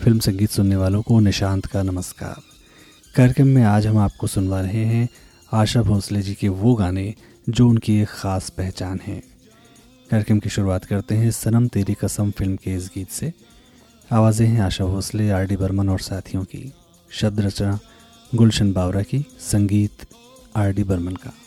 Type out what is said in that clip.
Film संगीत सुनने वालों को निशांत का नमस्कार। कार्यक्रम में आज हम आपको सुनवा रहे हैं आशा भोसले जी के वो गाने जो उनकी एक ख़ास पहचान है। कार्यक्रम की शुरुआत करते हैं सनम तेरी कसम फिल्म के इस गीत से। आवाज़ें हैं आशा भोसले, आर.डी. बर्मन और साथियों की। शब्द रचना गुलशन बावरा की, संगीत आर.डी. बर्मन का।